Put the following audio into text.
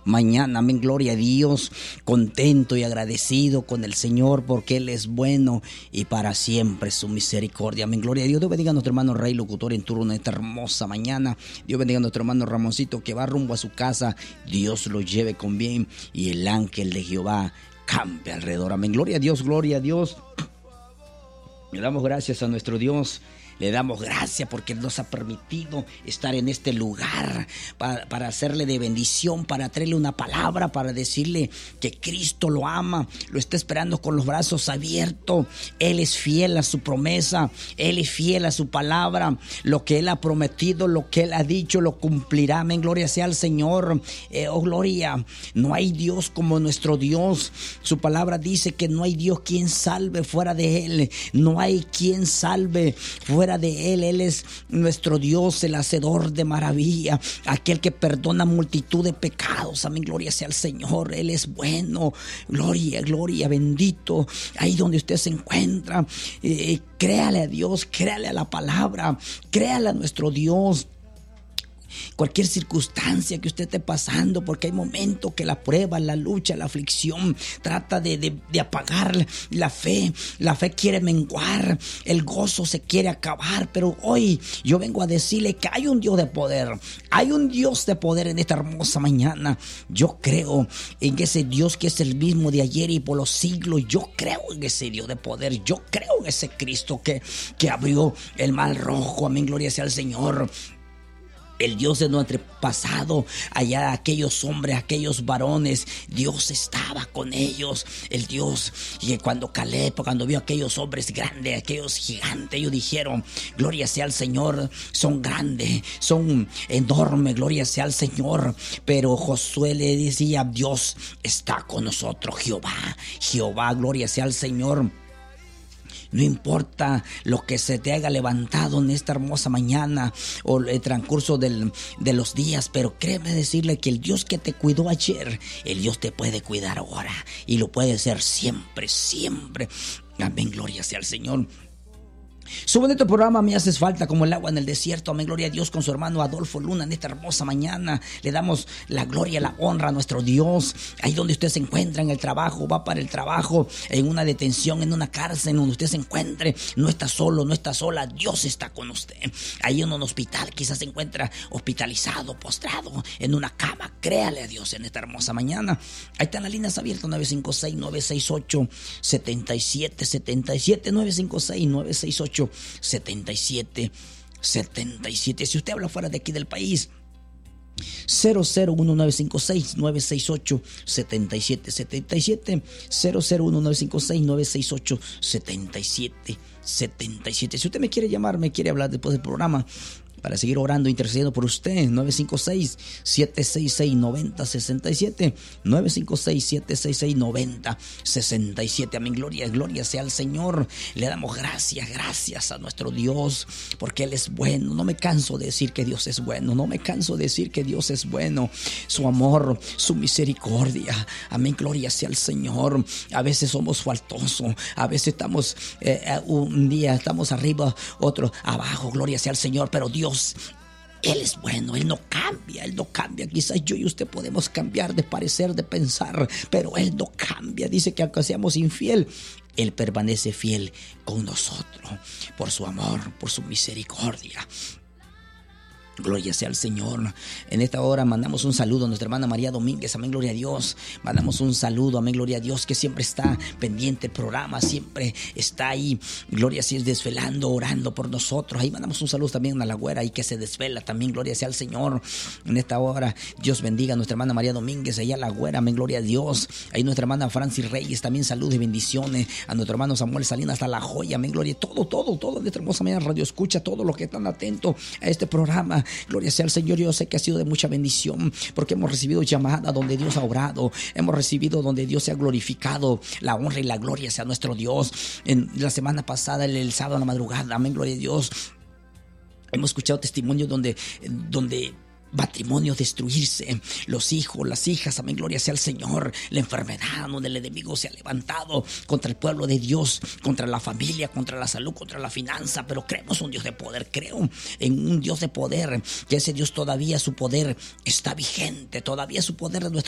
mañana, amén, gloria a Dios, contento y agradecido con el Señor porque Él es bueno y para siempre su misericordia, amén, gloria a Dios. Dios bendiga a nuestro hermano Rey, locutor en turno en esta hermosa mañana. Dios bendiga a nuestro hermano Ramoncito que va rumbo a su casa, Dios lo lleve con bien y el ángel de Jehová campe alrededor, amén, gloria a Dios, gloria a Dios. Le damos gracias a nuestro Dios. Le damos gracias porque Él nos ha permitido estar en este lugar para hacerle de bendición, para traerle una palabra, para decirle que Cristo lo ama, lo está esperando con los brazos abiertos. Él es fiel a su promesa, Él es fiel a su palabra. Lo que Él ha prometido, lo que Él ha dicho, lo cumplirá. Amén, gloria sea al Señor. Oh, gloria. No hay Dios como nuestro Dios. Su palabra dice que no hay Dios quien salve fuera de Él. No hay quien salve fuera de Él. Él es nuestro Dios, el hacedor de maravilla, aquel que perdona multitud de pecados. Amén, gloria sea al Señor. Él es bueno, gloria, gloria, bendito. Ahí donde usted se encuentra, créale a Dios, créale a la palabra, créale a nuestro Dios. Cualquier circunstancia que usted esté pasando, porque hay momentos que la prueba, la lucha, la aflicción trata de apagar la fe. La fe quiere menguar, el gozo se quiere acabar, pero hoy yo vengo a decirle que hay un Dios de poder. Hay un Dios de poder en esta hermosa mañana. Yo creo en ese Dios que es el mismo de ayer y por los siglos. Yo creo en ese Dios de poder. Yo creo en ese Cristo que abrió el mar rojo. Amén, gloria sea al Señor. El Dios de nuestro pasado, allá aquellos hombres, aquellos varones, Dios estaba con ellos. El Dios, y cuando Caleb, cuando vio a aquellos hombres grandes, aquellos gigantes, ellos dijeron, gloria sea al Señor, son grandes, son enormes, gloria sea al Señor. Pero Josué le decía, Dios está con nosotros, Jehová, gloria sea al Señor. No importa lo que se te haya levantado en esta hermosa mañana o el transcurso de los días, pero créeme decirle que el Dios que te cuidó ayer, el Dios te puede cuidar ahora y lo puede hacer siempre, siempre. Amén, gloria sea al Señor. Su bonito programa Me Haces Falta como el agua en el desierto. Amén, gloria a Dios, con su hermano Adolfo Luna en esta hermosa mañana. Le damos la gloria, la honra a nuestro Dios. Ahí donde usted se encuentra en el trabajo, va para el trabajo, en una detención, en una cárcel, donde usted se encuentre, no está solo, no está sola, Dios está con usted. Ahí en un hospital, quizás se encuentra hospitalizado, postrado, en una cama. Créale a Dios en esta hermosa mañana. Ahí están las líneas abiertas, 956-968-7777, 956-968-7777. Si usted habla fuera de aquí del país, 001-956-968-7777, 001-956-968-7777. Si usted me quiere llamar, me quiere hablar después del programa, para seguir orando, intercediendo por usted, 956-766-9067, 956-766-9067. Amén, gloria sea al Señor. Le damos gracias a nuestro Dios, porque Él es bueno. No me canso de decir que Dios es bueno, no me canso de decir que Dios es bueno. Su amor, su misericordia, amén, gloria sea al Señor. A veces somos faltosos, a veces estamos, un día estamos arriba, otro abajo, gloria sea al Señor, pero Dios, Él es bueno, Él no cambia. Quizás yo y usted podemos cambiar de parecer, de pensar, pero Él no cambia. Dice que aunque seamos infiel, Él permanece fiel con nosotros por su amor, por su misericordia. Gloria sea al Señor. En esta hora mandamos un saludo a nuestra hermana María Domínguez. Amén, gloria a Dios. Mandamos un saludo, amén, gloria a Dios, que siempre está pendiente del programa, siempre está ahí, gloria sea, desvelando, orando por nosotros. Ahí mandamos un saludo también a la güera y que se desvela también, gloria sea al Señor. En esta hora, Dios bendiga a nuestra hermana María Domínguez, allá la güera, amén, gloria a Dios. Ahí nuestra hermana Francis Reyes, también saludos y bendiciones. A nuestro hermano Samuel Salinas, hasta La Joya, amén, gloria. Todo de esta hermosa mañana radio escucha, todos los que están atentos a este programa. Gloria sea al Señor. Yo sé que ha sido de mucha bendición, porque hemos recibido llamada donde Dios ha obrado, hemos recibido donde Dios se ha glorificado. La honra y la gloria sea nuestro Dios. En la semana pasada, el sábado a la madrugada, amén, gloria a Dios, hemos escuchado testimonios donde matrimonios destruirse, los hijos, las hijas, amén, gloria sea al Señor. La enfermedad donde el enemigo se ha levantado contra el pueblo de Dios, contra la familia, contra la salud, contra la finanza, pero creemos un Dios de poder, creo en un Dios de poder, que ese Dios todavía su poder está vigente, todavía su poder de nuestro